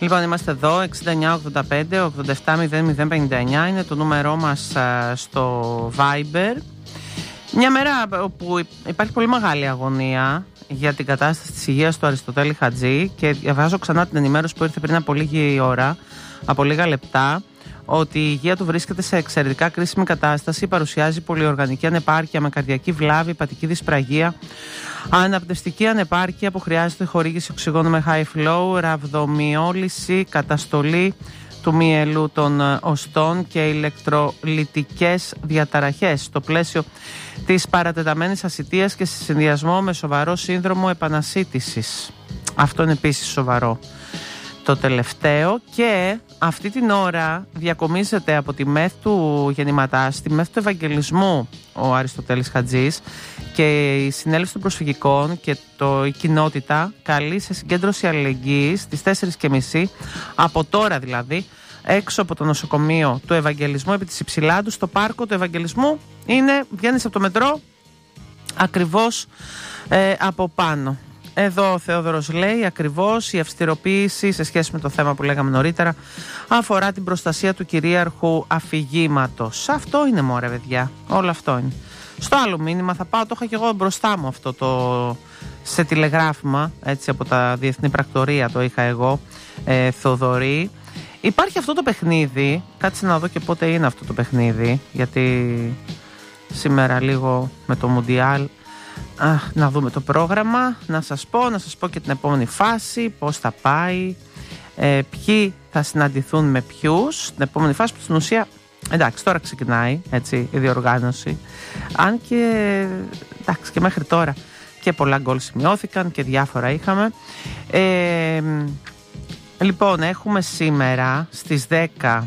Λοιπόν, είμαστε εδώ, 6985 870059 είναι το νούμερό μας στο Viber. Μια μέρα όπου υπάρχει πολύ μεγάλη αγωνία για την κατάσταση της υγείας του Αριστοτέλη Χατζή και διαβάζω ξανά την ενημέρωση που ήρθε πριν από λίγη ώρα, από λίγα λεπτά, ότι η υγεία του βρίσκεται σε εξαιρετικά κρίσιμη κατάσταση, παρουσιάζει πολυοργανική ανεπάρκεια με καρδιακή βλάβη, υπατική δυσπραγία, αναπνευστική ανεπάρκεια που χρειάζεται χορήγηση οξυγόνου με high flow, ραβδομιόλυση, καταστολή του μυελού των οστών και ηλεκτρολυτικές διαταραχές στο πλαίσιο της παρατεταμένης ασιτείας και σε συνδυασμό με σοβαρό σύνδρομο επανασίτησης. Αυτό είναι επίσης σοβαρό. Το τελευταίο, και αυτή την ώρα διακομίζεται από τη ΜΕΘ του Γεννηματάς, τη ΜΕΘ του Ευαγγελισμού ο Αριστοτέλης Χατζής, και η Συνέλευση των Προσφυγικών και η κοινότητα καλεί σε συγκέντρωση αλληλεγγύης στις 4:30, από τώρα δηλαδή, έξω από το νοσοκομείο του Ευαγγελισμού επί της Υψηλάντου, στο πάρκο του Ευαγγελισμού. Βγαίνεις από το μετρό ακριβώς από πάνω. Εδώ ο Θεόδωρος λέει ακριβώς η αυστηροποίηση σε σχέση με το θέμα που λέγαμε νωρίτερα αφορά την προστασία του κυρίαρχου αφηγήματος. Αυτό είναι, μωρέ παιδιά, όλο αυτό είναι. Στο άλλο μήνυμα θα πάω, το είχα και εγώ μπροστά μου αυτό σε τηλεγράφημα, έτσι, από τα Διεθνή Πρακτορία το είχα εγώ, Θοδωρή. Υπάρχει αυτό το παιχνίδι, κάτσε να δω και πότε είναι αυτό το παιχνίδι, γιατί σήμερα λίγο με το Μουντιάλ. Να δούμε το πρόγραμμα, να σας πω και την επόμενη φάση, πώς θα πάει, ποιοι θα συναντηθούν με ποιους. Την επόμενη φάση που στην ουσία, εντάξει, τώρα ξεκινάει, έτσι, η διοργάνωση. Αν και, εντάξει, και μέχρι τώρα και πολλά γκολ σημειώθηκαν και διάφορα είχαμε. Λοιπόν, έχουμε σήμερα στις 10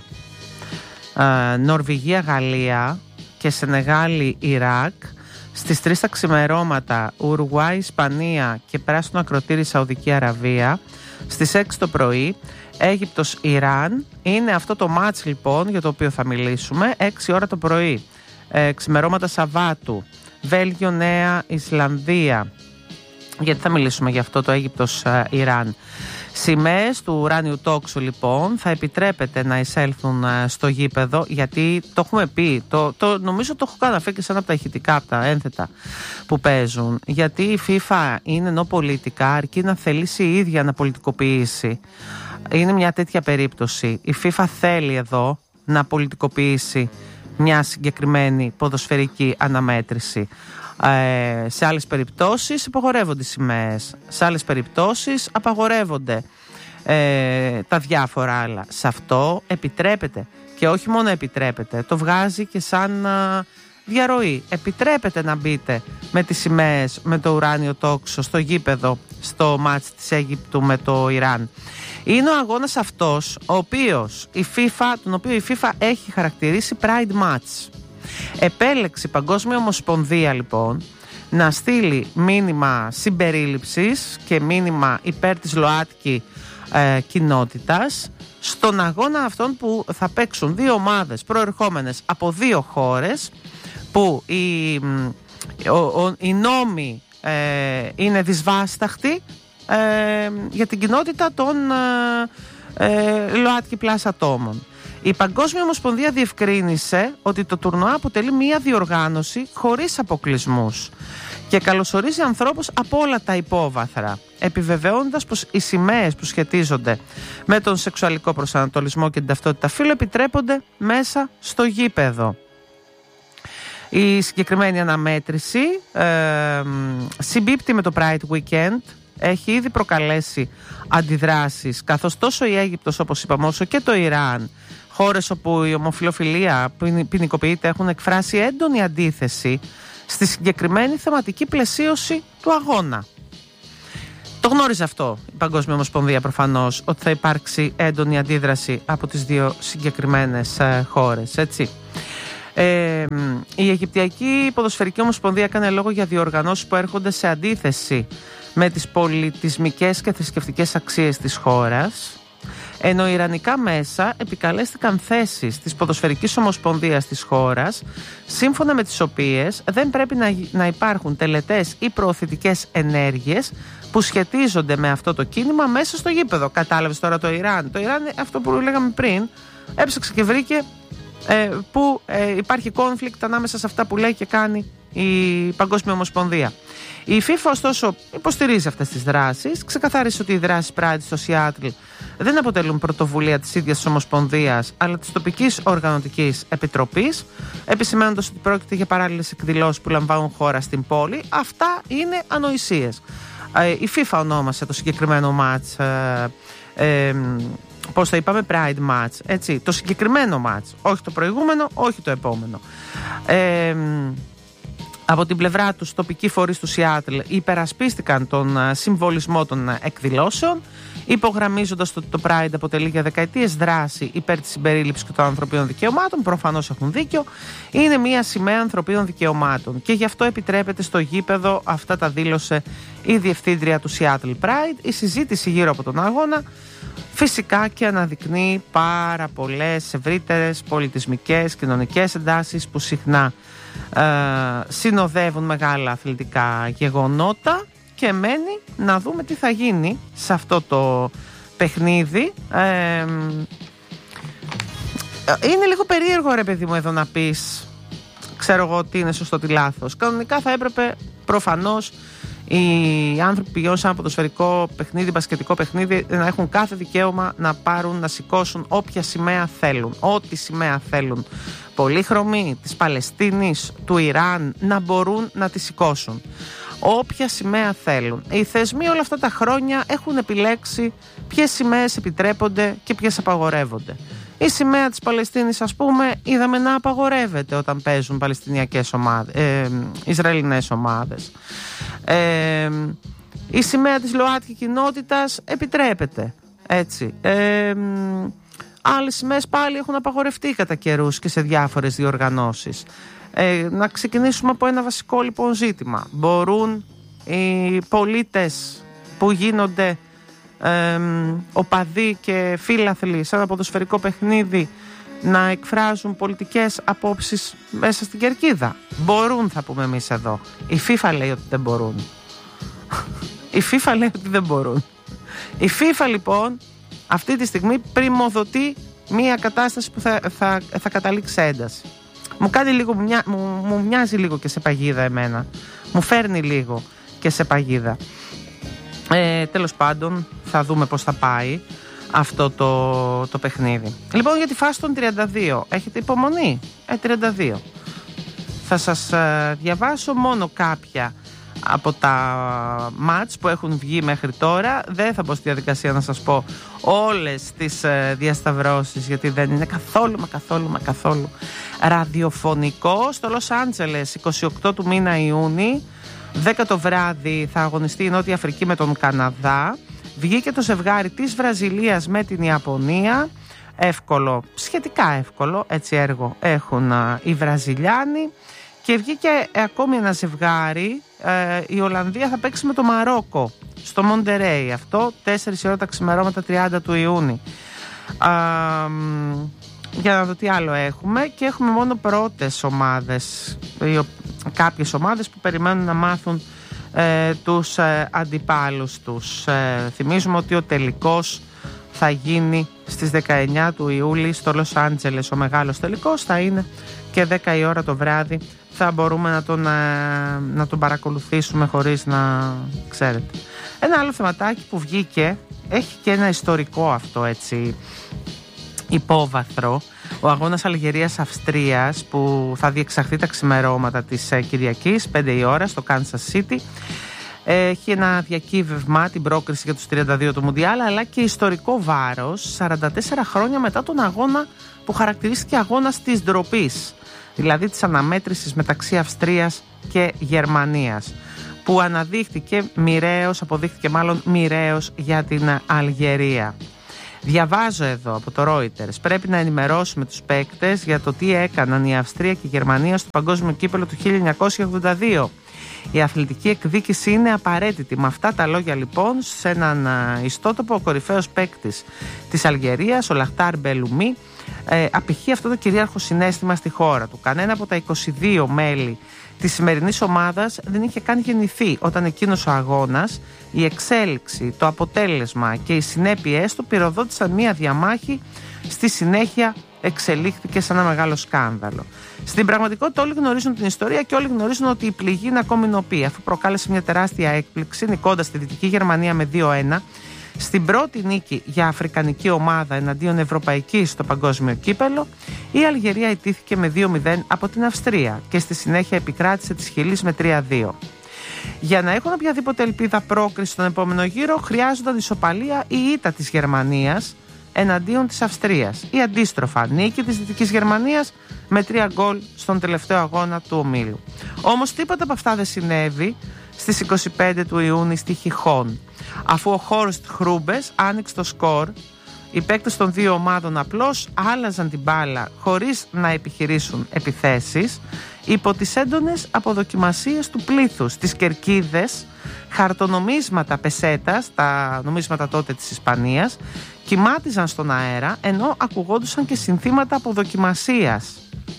Νορβηγία-Γαλλία και Σενεγάλη-Ιράκ. Στις 3 τα ξημερώματα Ουρουάη, Ισπανία και πράσινο ακροτήρι Σαουδική Αραβία. Στις 6 το πρωί Αίγυπτος, Ιράν. Είναι αυτό το μάτς λοιπόν για το οποίο θα μιλήσουμε. 6 ώρα το πρωί ξημερώματα Σαββάτου Βέλγιο, Νέα Ισλανδία. Γιατί θα μιλήσουμε για αυτό το Αίγυπτος, Ιράν. Σημαίες του ουράνιου τόξου λοιπόν θα επιτρέπεται να εισέλθουν στο γήπεδο, γιατί το έχουμε πει, νομίζω το έχω καταφέρει και σαν από τα ηχητικά, από τα ένθετα που παίζουν, γιατί η FIFA είναι νοπολιτικά, αρκεί να θελήσει η ίδια να πολιτικοποιήσει. Είναι μια τέτοια περίπτωση. Η FIFA θέλει εδώ να πολιτικοποιήσει μια συγκεκριμένη ποδοσφαιρική αναμέτρηση. Σε άλλες περιπτώσεις απαγορεύονται οι σημαίες, σε άλλες περιπτώσεις απαγορεύονται τα διάφορα άλλα. Σε αυτό επιτρέπεται, και όχι μόνο επιτρέπεται, το βγάζει και σαν διαρροή. Επιτρέπεται να μπείτε με τις σημαίες, με το ουράνιο τόξο στο γήπεδο, στο μάτς της Αίγυπτου με το Ιράν. Είναι ο αγώνας αυτός τον οποίο η FIFA έχει χαρακτηρίσει Pride Match. Επέλεξε η Παγκόσμια Ομοσπονδία λοιπόν να στείλει μήνυμα συμπερίληψης και μήνυμα υπέρ της ΛΟΑΤΚΙ κοινότητας στον αγώνα αυτόν που θα παίξουν δύο ομάδες προερχόμενες από δύο χώρες, που οι νόμοι είναι δυσβάσταχτοι για την κοινότητα των ΛΟΑΤΚΙ πλάς ατόμων. Η Παγκόσμια Ομοσπονδία διευκρίνησε ότι το τουρνουά αποτελεί μια διοργάνωση χωρίς αποκλεισμούς και καλωσορίζει ανθρώπους από όλα τα υπόβαθρα, επιβεβαιώνοντας πως οι σημαίες που σχετίζονται με τον σεξουαλικό προσανατολισμό και την ταυτότητα φύλου επιτρέπονται μέσα στο γήπεδο. Η συγκεκριμένη αναμέτρηση συμπίπτει με το Pride Weekend, έχει ήδη προκαλέσει αντιδράσεις, καθώς τόσο η Αίγυπτος, όπως είπαμε, όσο και το Ιράν, χώρες όπου η ομοφυλοφιλία ποινικοποιείται, έχουν εκφράσει έντονη αντίθεση στη συγκεκριμένη θεματική πλαισίωση του αγώνα. Το γνώριζε αυτό η Παγκόσμια Ομοσπονδία προφανώς, ότι θα υπάρξει έντονη αντίδραση από τις δύο συγκεκριμένες χώρες, έτσι. Η Αιγυπτιακή Ποδοσφαιρική Ομοσπονδία έκανε λόγο για διοργανώσεις που έρχονται σε αντίθεση με τις πολιτισμικές και θρησκευτικές αξίες της χώρας. ενώ ιρανικά μέσα επικαλέστηκαν θέσεις της Ποδοσφαιρικής Ομοσπονδίας της χώρας, σύμφωνα με τις οποίες δεν πρέπει να υπάρχουν τελετές ή προωθητικές ενέργειες που σχετίζονται με αυτό το κίνημα μέσα στο γήπεδο. Κατάλαβες τώρα το Ιράν? Το Ιράν, αυτό που λέγαμε πριν, έψαξε και βρήκε που υπάρχει conflict ανάμεσα σε αυτά που λέει και κάνει η Παγκόσμια Ομοσπονδία. Η FIFA ωστόσο υποστηρίζει αυτές τις δράσεις, ξεκαθάρισε ότι οι δράσεις Pride στο Σιάτλ δεν αποτελούν πρωτοβουλία της ίδιας της Ομοσπονδίας αλλά της τοπικής οργανωτικής επιτροπής, επισημαίνοντας ότι πρόκειται για παράλληλες εκδηλώσεις που λαμβάνουν χώρα στην πόλη. Αυτά είναι ανοησίες. Η FIFA ονόμασε το συγκεκριμένο μάτς, πώς θα είπαμε, Pride Match, έτσι, το συγκεκριμένο match, όχι το προηγούμενο, όχι το επόμενο. Από την πλευρά τους, τοπικοί φορείς του Σιάτλ υπερασπίστηκαν τον συμβολισμό των εκδηλώσεων, υπογραμμίζοντας ότι το Pride αποτελεί για δεκαετίες δράση υπέρ της συμπερίληψης και των ανθρωπίνων δικαιωμάτων. Προφανώς έχουν δίκιο. Είναι μια σημαία ανθρωπίνων δικαιωμάτων και γι' αυτό επιτρέπεται στο γήπεδο. Αυτά τα δήλωσε η διευθύντρια του Seattle Pride. Η συζήτηση γύρω από τον αγώνα φυσικά και αναδεικνύει πάρα πολλές ευρύτερες πολιτισμικές, κοινωνικές εντάσεις που συχνά συνοδεύουν μεγάλα αθλητικά γεγονότα, και μένει να δούμε τι θα γίνει σε αυτό το παιχνίδι. Είναι λίγο περίεργο, ρε παιδί μου, εδώ να πεις, ξέρω εγώ τι είναι σωστό, τι λάθος. Κανονικά θα έπρεπε προφανώς οι άνθρωποι πηγαίνουν σε ένα ποδοσφαιρικό παιχνίδι, μπασκετικό παιχνίδι, να έχουν κάθε δικαίωμα να πάρουν, να σηκώσουν όποια σημαία θέλουν, ό,τι σημαία θέλουν. Πολύχρωμη της Παλαιστίνης, του Ιράν, να μπορούν να τη σηκώσουν. Όποια σημαία θέλουν. Οι θεσμοί όλα αυτά τα χρόνια έχουν επιλέξει ποιες σημαίες επιτρέπονται και ποιες απαγορεύονται. Η σημαία της Παλαιστίνης, ας πούμε, είδαμε να απαγορεύεται όταν παίζουν παλαιστινιακές ομάδες, Ισραηλινές ομάδες. Η σημαία της ΛΟΑΤΚΙ κοινότητας επιτρέπεται, έτσι. Άλλες σημαίες πάλι έχουν απαγορευτεί κατά καιρούς και σε διάφορες διοργανώσεις. Να ξεκινήσουμε από ένα βασικό λοιπόν ζήτημα. Μπορούν οι πολίτες που γίνονται οπαδοί και φίλαθλοι σε ένα ποδοσφαιρικό παιχνίδι να εκφράζουν πολιτικές απόψεις μέσα στην κερκίδα? Μπορούν, θα πούμε εμείς εδώ. Η FIFA λέει ότι δεν μπορούν. Η FIFA λέει ότι δεν μπορούν. Η FIFA λοιπόν αυτή τη στιγμή πριμοδοτεί μια κατάσταση που θα καταλήξει ένταση. Μου κάνει λίγο, μου μοιάζει λίγο και σε παγίδα εμένα. Μου φέρνει λίγο και σε παγίδα. Τέλος πάντων, θα δούμε πώς θα πάει αυτό το παιχνίδι. Λοιπόν, για τη φάση των 32, έχετε υπομονή? 32. Θα σας διαβάσω μόνο κάποια από τα μάτς που έχουν βγει μέχρι τώρα. Δεν θα μπω στη διαδικασία να σας πω όλες τις διασταυρώσεις, γιατί δεν είναι καθόλου ραδιοφωνικό. Στο Λος Άντζελες 28 του μήνα Ιούνιου 10 το βράδυ θα αγωνιστεί η Νότια Αφρική με τον Καναδά. Βγήκε το ζευγάρι της Βραζιλίας με την Ιαπωνία. Εύκολο, σχετικά εύκολο, έτσι έργο έχουν οι Βραζιλιάνοι. Και βγήκε ακόμη ένα ζευγάρι, η Ολλανδία θα παίξει με το Μαρόκο στο Μοντερέι, αυτό 4 η ώρα τα ξημερώματα 30 του Ιούνιου. Για να δω τι άλλο έχουμε. Και έχουμε μόνο πρώτες ομάδες, κάποιες ομάδες που περιμένουν να μάθουν τους αντιπάλους τους. Θυμίζουμε ότι ο τελικός θα γίνει στις 19 του Ιούλη στο Λος Άντζελες. Ο μεγάλος τελικός θα είναι και 10 η ώρα το βράδυ. Θα μπορούμε να τον παρακολουθήσουμε χωρίς να ξέρετε. Ένα άλλο θεματάκι που βγήκε, έχει και ένα ιστορικό αυτό, έτσι, υπόβαθρο. Ο αγώνας Αλγερίας-Αυστρίας που θα διεξαχθεί τα ξημερώματα της Κυριακής 5 η ώρα στο Kansas City έχει ένα διακύβευμα, την πρόκριση για τους 32 του Μουντιάλ, αλλά και ιστορικό βάρος 44 χρόνια μετά τον αγώνα που χαρακτηρίστηκε αγώνας της ντροπής, δηλαδή της αναμέτρησης μεταξύ Αυστρίας και Γερμανίας, που αποδείχθηκε μοιραίος για την Αλγερία. Διαβάζω εδώ από το Reuters: πρέπει να ενημερώσουμε τους παίκτες για το τι έκαναν η Αυστρία και η Γερμανία στο παγκόσμιο κύπελλο του 1982. Η αθλητική εκδίκηση είναι απαραίτητη. Με αυτά τα λόγια λοιπόν, σε έναν ιστότοπο, ο κορυφαίος παίκτης της Αλγερίας, ο Λαχτάρ Μπελουμί, απηχεί αυτό το κυρίαρχο συναίσθημα στη χώρα του. Κανένα από τα 22 μέλη της σημερινής ομάδας δεν είχε καν γεννηθεί όταν εκείνος ο αγώνας, η εξέλιξη, το αποτέλεσμα και οι συνέπειές του πυροδότησαν μία διαμάχη, στη συνέχεια εξελίχθηκε σε ένα μεγάλο σκάνδαλο. Στην πραγματικότητα όλοι γνωρίζουν την ιστορία και όλοι γνωρίζουν ότι η πληγή είναι ακόμη νοπή, αφού προκάλεσε μια τεράστια έκπληξη νικώντας τη Δυτική Γερμανία με 2-1 στην πρώτη νίκη για αφρικανική ομάδα εναντίον ευρωπαϊκής στο παγκόσμιο κύπελο. Η Αλγερία ιτήθηκε με 2-0 από την Αυστρία και στη συνέχεια επικράτησε της Χιλής με 3-2. Για να έχουν οποιαδήποτε ελπίδα πρόκριση στον επόμενο γύρο χρειάζονταν ισοπαλία ή ήττα της Γερμανίας εναντίον της Αυστρίας ή αντίστροφα νίκη της Δυτικής Γερμανίας με 3 γκολ στον τελευταίο αγώνα του ομίλου. Όμως τίποτα από αυτά δεν συνέβη στις 25 του Ιούνιου στη Χιχόν, αφού ο Χόρστ Χρούμπες άνοιξε το σκορ. Οι παίκτες των δύο ομάδων απλώς άλλαζαν την μπάλα χωρίς να επιχειρήσουν επιθέσεις υπό τις έντονες αποδοκιμασίες του πλήθους. Τις κερκίδες, χαρτονομίσματα πεσέτας, τα νομίσματα τότε της Ισπανίας, κυμάτιζαν στον αέρα ενώ ακουγόντουσαν και συνθήματα αποδοκιμασίας.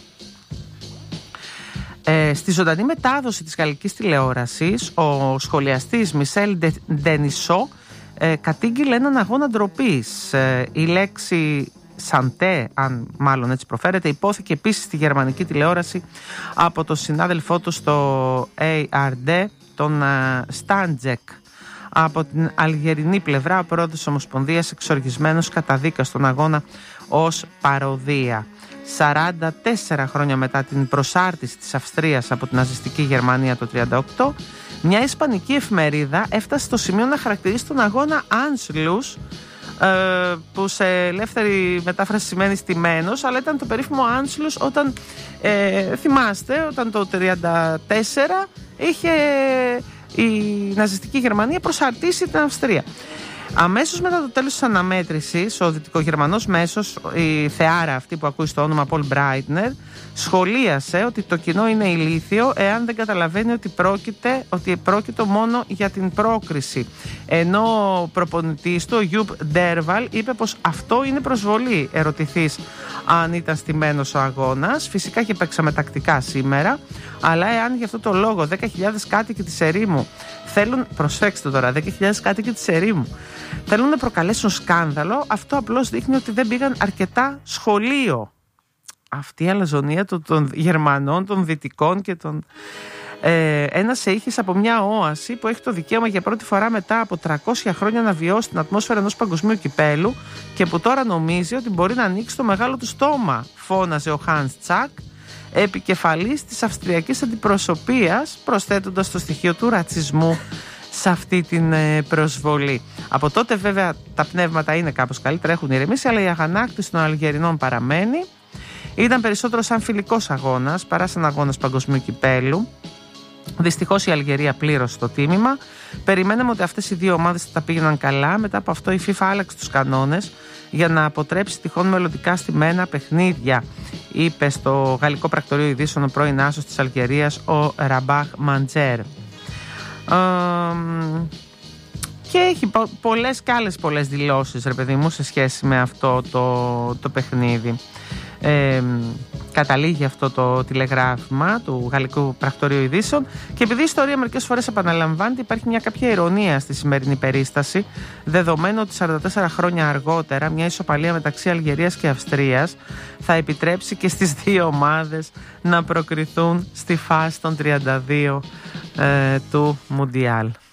Στη ζωντανή μετάδοση της γαλλικής τηλεόρασης, ο σχολιαστής Μισελ Ντενισό κατήγγειλε έναν αγώνα ντροπής. Η λέξη «σαντέ», αν μάλλον έτσι προφέρεται, υπόθηκε επίσης στη γερμανική τηλεόραση από τον συνάδελφό του στο ARD, τον Στάντζεκ. Από την αλγερινή πλευρά, ο πρόεδρος της Ομοσπονδίας εξοργισμένος καταδίκασε τον αγώνα ως παροδία. 44 χρόνια μετά την προσάρτηση της Αυστρίας από την ναζιστική Γερμανία το 1938, μια ισπανική εφημερίδα έφτασε στο σημείο να χαρακτηρίσει τον αγώνα Anschluss, που σε ελεύθερη μετάφραση σημαίνει στημένος, αλλά ήταν το περίφημο Anschluss όταν, θυμάστε, όταν το 1934 είχε η ναζιστική Γερμανία προσαρτήσει την Αυστρία. Αμέσως μετά το τέλος της αναμέτρησης, ο δυτικογερμανός μέσος, η θεάρα αυτή που ακούει στο όνομα Πολ Μπράιτνερ, σχολίασε ότι το κοινό είναι ηλίθιο εάν δεν καταλαβαίνει ότι πρόκειται μόνο για την πρόκριση. Ενώ ο προπονητής του, ο Γιουπ Ντέρβαλ, είπε πως αυτό είναι προσβολή. Ερωτηθείς αν ήταν στημένος ο αγώνας. Φυσικά και παίξαμε τακτικά σήμερα, αλλά εάν για αυτό το λόγο 10.000 κάτοικοι της ερήμου θέλουν, προσέξτε τώρα, 10.000 κάτοικοι της ερήμου θέλουν να προκαλέσουν σκάνδαλο, αυτό απλώς δείχνει ότι δεν πήγαν αρκετά σχολείο. Αυτή η αλαζονία των Γερμανών, των Δυτικών και των... ένας σεΐχης από μια όαση που έχει το δικαίωμα για πρώτη φορά μετά από 300 χρόνια να βιώσει την ατμόσφαιρα ενός παγκοσμίου κυπέλου και που τώρα νομίζει ότι μπορεί να ανοίξει το μεγάλο του στόμα, φώναζε ο Χάνς Τσακ, επικεφαλής της αυστριακής αντιπροσωπείας, προσθέτοντας το στοιχείο του ρατσισμού σε αυτή την προσβολή. Από τότε βέβαια τα πνεύματα είναι κάπως καλύτερα, έχουν ηρεμήσει, αλλά η αγανάκτηση των Αλγερινών παραμένει. Ήταν περισσότερο σαν φιλικός αγώνας παρά σαν αγώνας παγκοσμίου κυπέλου. Δυστυχώς η Αλγερία πλήρωσε το τίμημα. Περιμέναμε ότι αυτές οι δύο ομάδες θα τα πήγαιναν καλά. Μετά από αυτό η FIFA άλλαξε τους κανόνες για να αποτρέψει τυχόν μελλοντικά στημένα παιχνίδια, είπε στο Γαλλικό Πρακτορείο Ειδήσεων ο πρώην άσος της Αλγερίας, ο Ραμπάχ Μαντζέρ. Και έχει πολλές δηλώσεις, ρε παιδί μου, σε σχέση με αυτό το παιχνίδι. Καταλήγει αυτό το τηλεγράφημα του Γαλλικού Πρακτορείου Ειδήσεων, και επειδή η ιστορία μερικές φορές επαναλαμβάνεται, υπάρχει μια κάποια ειρωνία στη σημερινή περίσταση, δεδομένου ότι 44 χρόνια αργότερα μια ισοπαλία μεταξύ Αλγερίας και Αυστρίας θα επιτρέψει και στις δύο ομάδες να προκριθούν στη φάση των 32 του Μουντιάλ.